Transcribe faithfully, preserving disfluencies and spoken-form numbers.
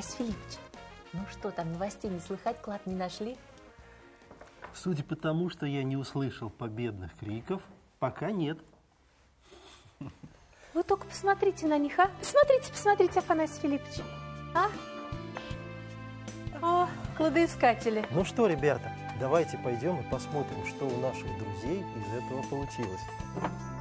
Афанасий Филиппович, ну что там, новостей не слыхать, клад не нашли? Судя по тому, что я не услышал победных криков, пока нет. Вы только посмотрите на них, а? Посмотрите, посмотрите, Афанасий Филиппович. А? О, кладоискатели. Ну что, ребята, давайте пойдем и посмотрим, что у наших друзей из этого получилось.